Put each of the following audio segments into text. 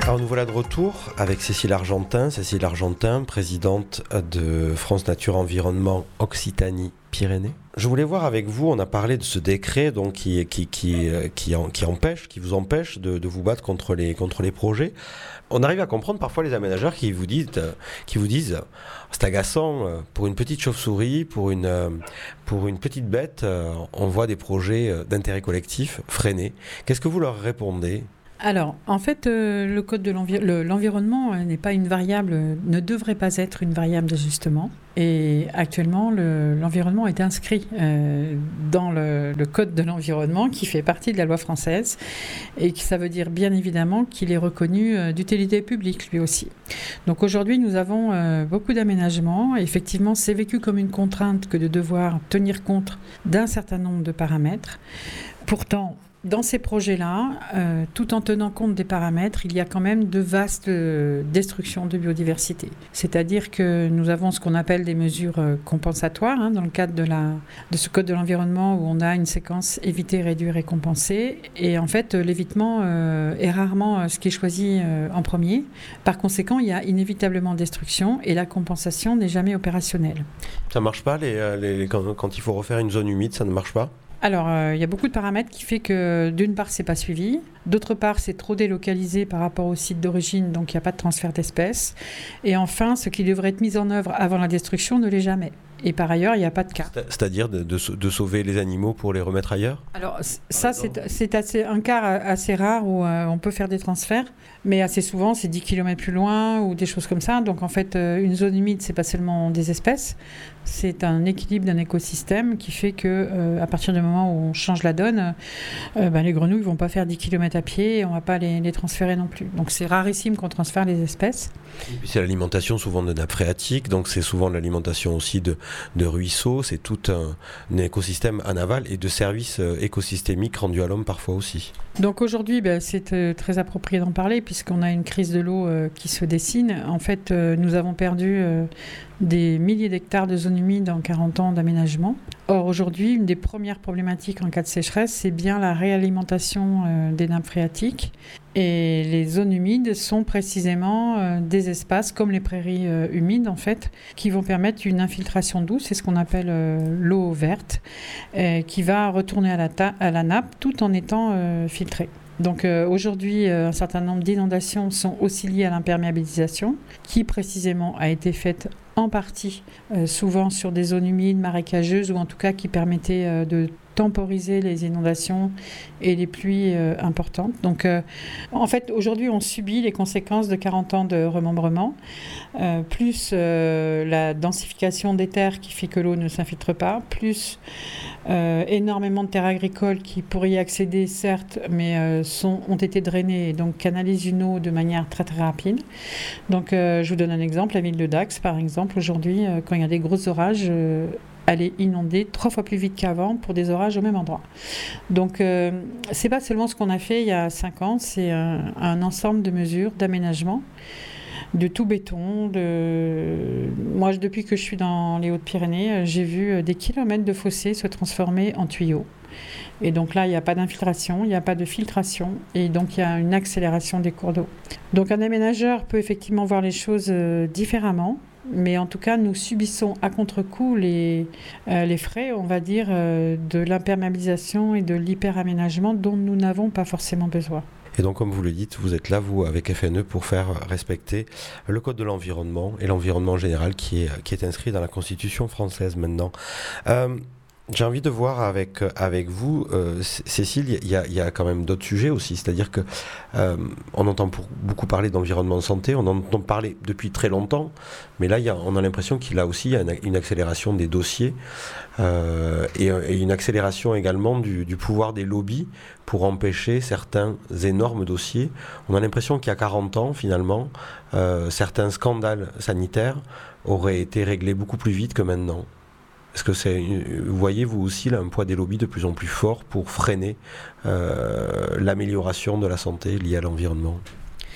Alors nous voilà de retour avec Cécile Argentin, présidente de France Nature Environnement Occitanie-Pyrénées. Je voulais voir avec vous, on a parlé de ce décret donc, qui vous empêche de vous battre contre les projets. On arrive à comprendre parfois les aménageurs qui vous disent c'est agaçant, pour une petite chauve-souris, pour une petite bête, on voit des projets d'intérêt collectif freinés. Qu'est-ce que vous leur répondez ? Alors, en fait, le code de l'environnement n'est pas une variable, ne devrait pas être une variable d'ajustement. Et actuellement, l'environnement est inscrit dans le code de l'environnement qui fait partie de la loi française. Et ça veut dire bien évidemment qu'il est reconnu d'utilité publique lui aussi. Donc aujourd'hui, nous avons beaucoup d'aménagements. Effectivement, c'est vécu comme une contrainte que de devoir tenir compte d'un certain nombre de paramètres. Pourtant, dans ces projets-là, tout en tenant compte des paramètres, il y a quand même de vastes destructions de biodiversité. C'est-à-dire que nous avons ce qu'on appelle des mesures compensatoires dans le cadre de ce code de l'environnement où on a une séquence éviter, réduire et compenser. Et en fait, l'évitement est rarement ce qui est choisi en premier. Par conséquent, il y a inévitablement destruction et la compensation n'est jamais opérationnelle. Ça ne marche pas quand il faut refaire une zone humide, ça ne marche pas ? Alors, il y a beaucoup de paramètres qui fait que d'une part, c'est pas suivi. D'autre part, c'est trop délocalisé par rapport au site d'origine, donc il n'y a pas de transfert d'espèces. Et enfin, ce qui devrait être mis en œuvre avant la destruction ne l'est jamais. Et par ailleurs, il n'y a pas de cas. C'est-à-dire de sauver les animaux pour les remettre ailleurs ? Alors ça, c'est un cas assez rare où on peut faire des transferts, mais assez souvent, c'est 10 km plus loin ou des choses comme ça. Donc en fait, une zone humide, c'est pas seulement des espèces, c'est un équilibre d'un écosystème qui fait qu'à partir du moment où on change la donne, les grenouilles ne vont pas faire 10 km à pied et on ne va pas les transférer non plus. Donc c'est rarissime qu'on transfère les espèces. Et puis c'est l'alimentation souvent de nappes phréatiques, donc c'est souvent l'alimentation aussi de ruisseaux, c'est tout un écosystème en aval et de services écosystémiques rendus à l'homme parfois aussi. Donc aujourd'hui, c'est très approprié d'en parler puisqu'on a une crise de l'eau qui se dessine. En fait, nous avons perdu des milliers d'hectares de zones humides en 40 ans d'aménagement. Or, aujourd'hui, une des premières problématiques en cas de sécheresse, c'est bien la réalimentation des nappes phréatiques. Et les zones humides sont précisément des espaces, comme les prairies humides, en fait, qui vont permettre une infiltration douce, c'est ce qu'on appelle l'eau verte, qui va retourner à la nappe tout en étant filtrée. Donc aujourd'hui, un certain nombre d'inondations sont aussi liées à l'imperméabilisation, qui précisément a été faite en partie, souvent sur des zones humides, marécageuses, ou en tout cas qui permettaient de temporiser les inondations et les pluies importantes. Donc en fait, aujourd'hui, on subit les conséquences de 40 ans de remembrement, plus la densification des terres qui fait que l'eau ne s'infiltre pas, plus énormément de terres agricoles qui pourraient y accéder, certes, mais ont été drainées et donc canalisent une eau de manière très très rapide. Donc je vous donne un exemple, la ville de Dax, par exemple, aujourd'hui, quand il y a des gros orages, elle est inondée 3 fois plus vite qu'avant pour des orages au même endroit. Donc, c'est pas seulement ce qu'on a fait il y a 5 ans, c'est un ensemble de mesures d'aménagement, de tout béton. Moi, depuis que je suis dans les Hautes-Pyrénées, j'ai vu des kilomètres de fossés se transformer en tuyaux. Et donc là, il n'y a pas d'infiltration, il n'y a pas de filtration, et donc il y a une accélération des cours d'eau. Donc un aménageur peut effectivement voir les choses différemment, mais en tout cas, nous subissons à contre-coup les frais, on va dire, de l'imperméabilisation et de l'hyperaménagement dont nous n'avons pas forcément besoin. Et donc, comme vous le dites, vous êtes là, vous, avec FNE, pour faire respecter le Code de l'environnement et l'environnement en général qui est inscrit dans la Constitution française maintenant. J'ai envie de voir avec vous, Cécile, il y a quand même d'autres sujets aussi, c'est-à-dire que on entend beaucoup parler d'environnement santé, on en entend parler depuis très longtemps, mais là on a l'impression qu'il y a aussi une accélération des dossiers et une accélération également du pouvoir des lobbies pour empêcher certains énormes dossiers. On a l'impression qu'il y a 40 ans, finalement, certains scandales sanitaires auraient été réglés beaucoup plus vite que maintenant. Est-ce que voyez-vous aussi là, un poids des lobbies de plus en plus fort pour freiner l'amélioration de la santé liée à l'environnement ?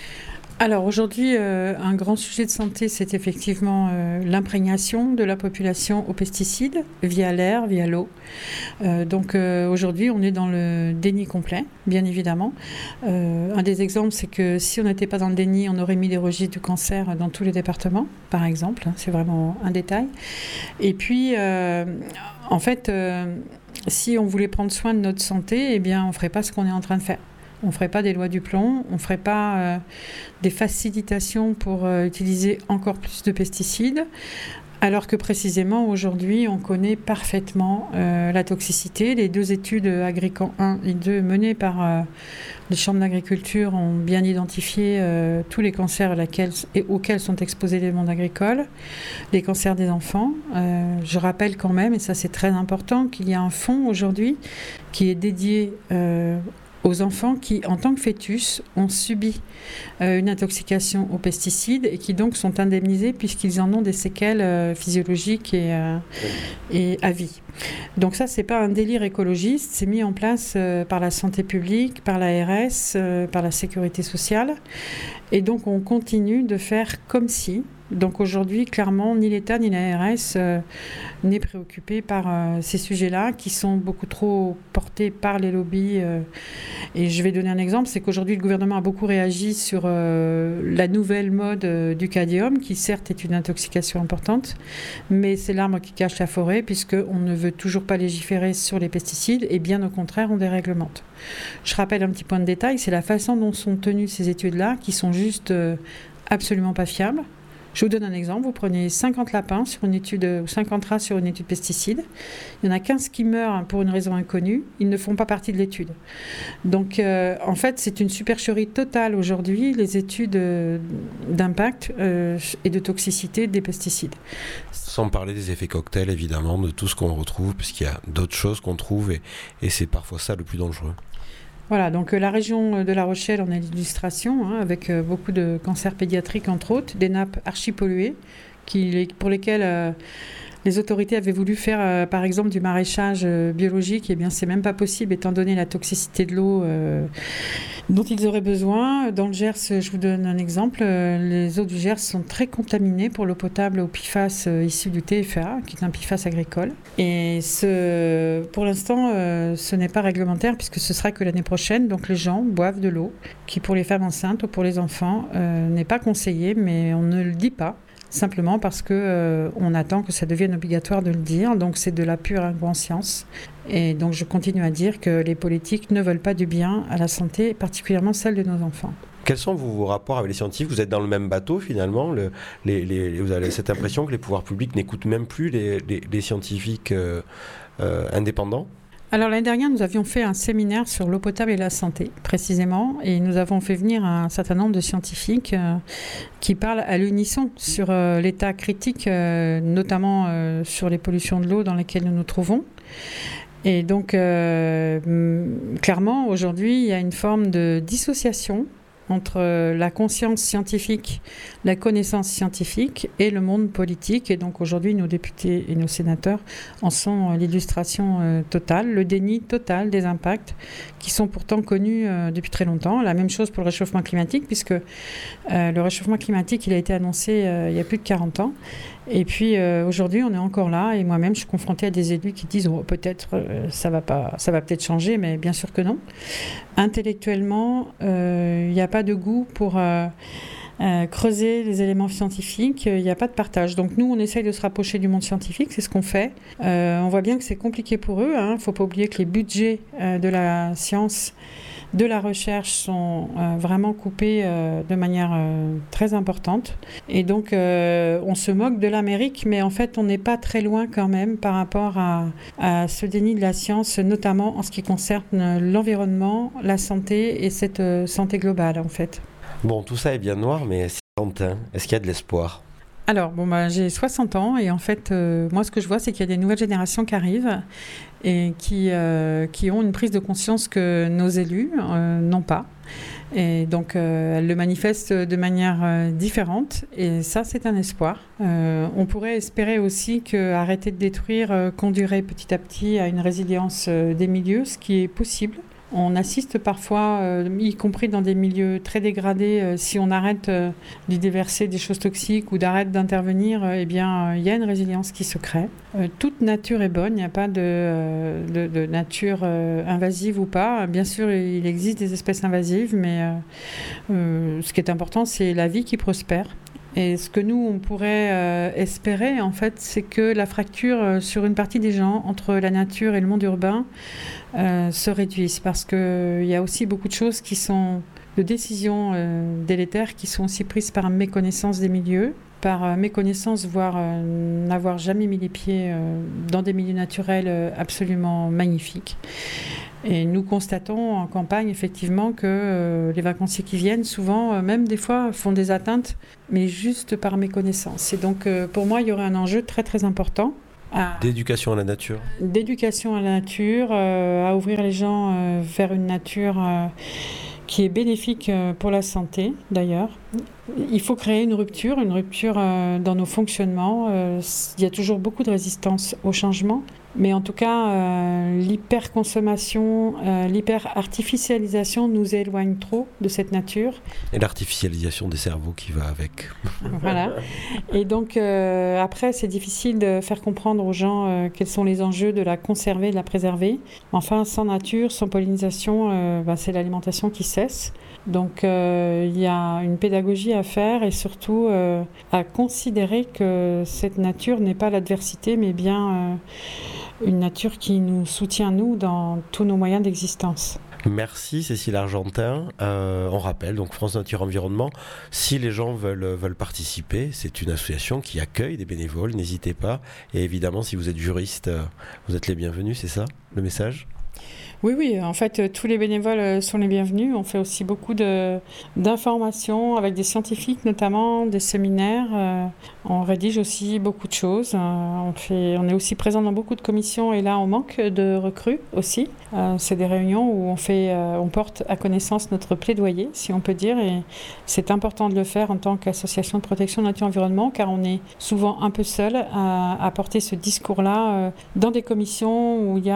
Alors aujourd'hui, un grand sujet de santé, c'est effectivement l'imprégnation de la population aux pesticides via l'air, via l'eau. Donc aujourd'hui, on est dans le déni complet, bien évidemment. Un des exemples, c'est que si on n'était pas dans le déni, on aurait mis des registres du cancer dans tous les départements, par exemple. C'est vraiment un détail. Et puis, en fait, si on voulait prendre soin de notre santé, eh bien, on ne ferait pas ce qu'on est en train de faire. On ne ferait pas des lois du plomb, on ne ferait pas des facilitations pour utiliser encore plus de pesticides, alors que précisément aujourd'hui, on connaît parfaitement la toxicité. Les 2 études Agricon 1 et 2 menées par les chambres d'agriculture ont bien identifié tous les cancers auxquels sont exposés les mondes agricoles, les cancers des enfants. Je rappelle quand même, et ça c'est très important, qu'il y a un fonds aujourd'hui qui est dédié aux enfants qui, en tant que fœtus, ont subi une intoxication aux pesticides et qui donc sont indemnisés puisqu'ils en ont des séquelles physiologiques et à vie. Donc ça, c'est pas un délire écologiste, c'est mis en place par la santé publique, par l'ARS, par la sécurité sociale. Et donc on continue de faire comme si. Donc aujourd'hui, clairement, ni l'État ni l'ARS n'est préoccupé par ces sujets-là qui sont beaucoup trop portés par les lobbies. Et je vais donner un exemple, c'est qu'aujourd'hui, le gouvernement a beaucoup réagi sur la nouvelle mode du cadmium, qui certes est une intoxication importante, mais c'est l'arbre qui cache la forêt, puisqu'on ne veut toujours pas légiférer sur les pesticides, et bien au contraire, on déréglemente. Je rappelle un petit point de détail, c'est la façon dont sont tenues ces études-là, qui sont juste absolument pas fiables. Je vous donne un exemple, vous prenez 50 lapins sur une étude, ou 50 rats sur une étude pesticide, il y en a 15 qui meurent pour une raison inconnue, ils ne font pas partie de l'étude. Donc en fait c'est une supercherie totale aujourd'hui, les études d'impact et de toxicité des pesticides. Sans parler des effets cocktails évidemment, de tout ce qu'on retrouve, puisqu'il y a d'autres choses qu'on trouve et c'est parfois ça le plus dangereux. Voilà, donc la région de La Rochelle en est l'illustration, avec beaucoup de cancers pédiatriques entre autres, des nappes archipolluées pour lesquelles les autorités avaient voulu faire par exemple du maraîchage biologique. Eh bien c'est même pas possible étant donné la toxicité de l'eau dont ils auraient besoin. Dans le Gers, je vous donne un exemple, les eaux du Gers sont très contaminées pour l'eau potable au PFAS issu du TFA, qui est un PFAS agricole. Et pour l'instant, ce n'est pas réglementaire puisque ce sera que l'année prochaine. Donc les gens boivent de l'eau qui, pour les femmes enceintes ou pour les enfants, n'est pas conseillé, mais on ne le dit pas. Simplement parce qu'on attend que ça devienne obligatoire de le dire. Donc c'est de la pure inconscience. Et donc je continue à dire que les politiques ne veulent pas du bien à la santé, particulièrement celle de nos enfants. Quels sont vos rapports avec les scientifiques ? Vous êtes dans le même bateau finalement. Vous avez cette impression que les pouvoirs publics n'écoutent même plus les scientifiques indépendants ? Alors l'année dernière, nous avions fait un séminaire sur l'eau potable et la santé, précisément, et nous avons fait venir un certain nombre de scientifiques qui parlent à l'unisson sur l'état critique, notamment sur les pollutions de l'eau dans lesquelles nous nous trouvons. Et donc, clairement, aujourd'hui, il y a une forme de dissociation entre la conscience scientifique, la connaissance scientifique et le monde politique. Et donc aujourd'hui, nos députés et nos sénateurs en sont l'illustration totale, le déni total des impacts qui sont pourtant connus depuis très longtemps. La même chose pour le réchauffement climatique, puisque le réchauffement climatique, il a été annoncé il y a plus de 40 ans. Et puis aujourd'hui, on est encore là, et moi-même, je suis confrontée à des élus qui disent peut-être ça va peut-être changer, mais bien sûr que non. Intellectuellement, il n'y a pas de goût pour creuser les éléments scientifiques, il n'y a pas de partage. Donc nous, on essaye de se rapprocher du monde scientifique, c'est ce qu'on fait. On voit bien que c'est compliqué pour eux. Il ne faut pas oublier que les budgets de la science, de la recherche sont vraiment coupés de manière très importante. Et donc, on se moque de l'Amérique, mais en fait, on n'est pas très loin quand même par rapport à ce déni de la science, notamment en ce qui concerne l'environnement, la santé et cette santé globale, en fait. Bon, tout ça est bien noir, mais Quentin, est-ce qu'il y a de l'espoir ? Alors, j'ai 60 ans et en fait, moi, ce que je vois, c'est qu'il y a des nouvelles générations qui arrivent et qui ont une prise de conscience que nos élus n'ont pas. Et donc, elles le manifestent de manière différente et ça, c'est un espoir. On pourrait espérer aussi qu'arrêter de détruire conduirait petit à petit à une résilience des milieux, ce qui est possible. On assiste parfois, y compris dans des milieux très dégradés, si on arrête d'y déverser des choses toxiques ou d'arrête d'intervenir, il y a une résilience qui se crée. Toute nature est bonne, il n'y a pas de nature invasive ou pas. Bien sûr, il existe des espèces invasives, mais ce qui est important, c'est la vie qui prospère. Et ce que nous, on pourrait espérer, en fait, c'est que la fracture sur une partie des gens entre la nature et le monde urbain se réduise. Parce qu'il y a aussi beaucoup de choses qui sont de décisions délétères qui sont aussi prises par méconnaissance des milieux, par méconnaissance, voire n'avoir jamais mis les pieds dans des milieux naturels absolument magnifiques. Et nous constatons en campagne, effectivement, que les vacanciers qui viennent, souvent, même des fois, font des atteintes, mais juste par méconnaissance. Et donc, pour moi, il y aurait un enjeu très, très important. D'éducation à la nature. D'éducation à la nature, à ouvrir les gens vers une nature qui est bénéfique pour la santé, d'ailleurs. Il faut créer une rupture dans nos fonctionnements. Il y a toujours beaucoup de résistance au changement. Mais en tout cas, l'hyperconsommation, l'hyperartificialisation nous éloigne trop de cette nature. Et l'artificialisation des cerveaux qui va avec. Voilà. Et donc, après, c'est difficile de faire comprendre aux gens quels sont les enjeux de la conserver, de la préserver. Enfin, sans nature, sans pollinisation, c'est l'alimentation qui cesse. Donc, il y a une pédagogie à faire et surtout à considérer que cette nature n'est pas l'adversité, mais bien une nature qui nous soutient, nous, dans tous nos moyens d'existence. Merci Cécile Argentin. On rappelle donc France Nature Environnement. Si les gens veulent participer, c'est une association qui accueille des bénévoles, n'hésitez pas. Et évidemment, si vous êtes juriste, vous êtes les bienvenus, c'est ça le message ? Oui, en fait, tous les bénévoles sont les bienvenus. On fait aussi beaucoup d'informations avec des scientifiques, notamment des séminaires. On rédige aussi beaucoup de choses. On est aussi présent dans beaucoup de commissions et là, on manque de recrues aussi. C'est des réunions où on porte à connaissance notre plaidoyer, si on peut dire. Et c'est important de le faire en tant qu'association de protection de nature et environnement, car on est souvent un peu seul à porter ce discours-là dans des commissions où il y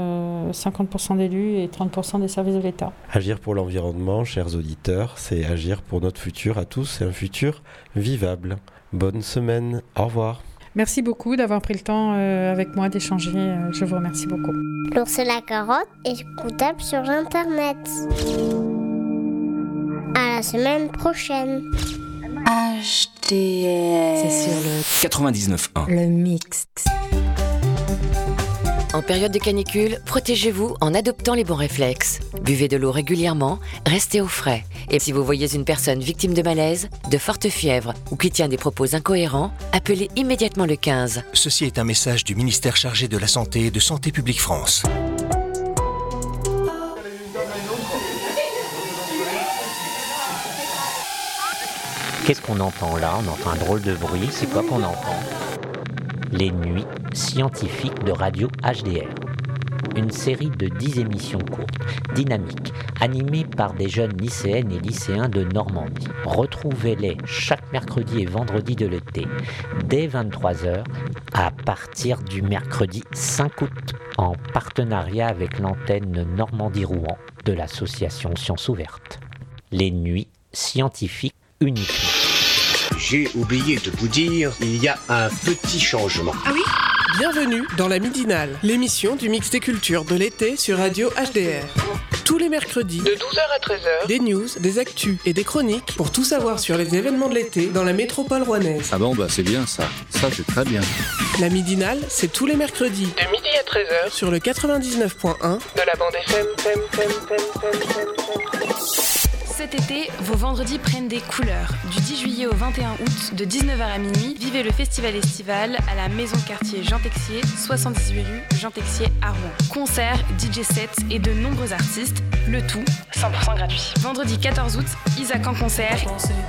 a 50% d'élus et 30% des services de l'État. Agir pour l'environnement, chers auditeurs, c'est agir pour notre futur à tous et un futur vivable. Bonne semaine, au revoir. Merci beaucoup d'avoir pris le temps avec moi d'échanger. Je vous remercie beaucoup. L'ours et la carotte est écoutable sur Internet. À la semaine prochaine. HDR. C'est sur le 99.1. Le mixte. En période de canicule, protégez-vous en adoptant les bons réflexes. Buvez de l'eau régulièrement, restez au frais. Et si vous voyez une personne victime de malaise, de forte fièvre ou qui tient des propos incohérents, appelez immédiatement le 15. Ceci est un message du ministère chargé de la Santé et de Santé publique France. Qu'est-ce qu'on entend là ? On entend un drôle de bruit. C'est quoi qu'on entend ? Les nuits scientifiques de Radio HDR. Une série de 10 émissions courtes, dynamiques, animées par des jeunes lycéennes et lycéens de Normandie. Retrouvez-les chaque mercredi et vendredi de l'été, dès 23h, à partir du mercredi 5 août, en partenariat avec l'antenne Normandie-Rouen de l'association Sciences Ouvertes. Les nuits scientifiques uniquement. J'ai oublié de vous dire, il y a un petit changement. Ah oui ? Bienvenue dans la Midinale, l'émission du mix des cultures de l'été sur Radio HDR. Tous les mercredis, de 12h à 13h, des news, des actus et des chroniques pour tout savoir sur les événements de l'été dans la métropole rouennaise. Ah bon, c'est bien ça. Ça, c'est très bien. La Midinale, c'est tous les mercredis, de midi à 13h, sur le 99.1 de la bande FM. Cet été, vos vendredis prennent des couleurs. Du 10 juillet au 21 août, de 19h à minuit, vivez le festival estival à la maison de quartier Jean Texier, 78 rue Jean Texier à Rouen. Concerts, DJ sets et de nombreux artistes, le tout 100% gratuit. Vendredi 14 août, Isaac en concert